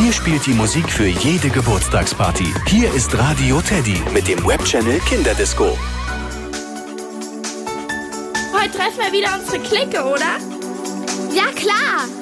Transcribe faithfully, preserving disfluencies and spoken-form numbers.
Hier spielt die Musik für jede Geburtstagsparty. Hier ist Radio Teddy mit dem Webchannel Kinderdisco. Heute treffen wir wieder unsere Clique, oder? Ja, klar.